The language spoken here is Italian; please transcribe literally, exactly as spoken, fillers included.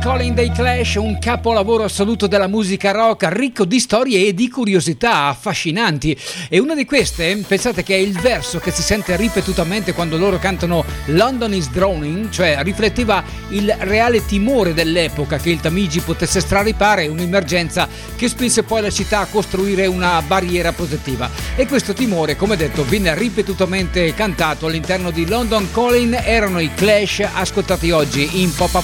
Calling dei Clash, un capolavoro assoluto della musica rock, ricco di storie e di curiosità affascinanti. E una di queste, pensate che è il verso che si sente ripetutamente quando loro cantano London is Drowning, cioè rifletteva il reale timore dell'epoca che il Tamigi potesse straripare, un'emergenza che spinse poi la città a costruire una barriera protettiva. E questo timore, come detto, viene ripetutamente cantato all'interno di London Calling. Erano i Clash, ascoltati oggi in Pop-Up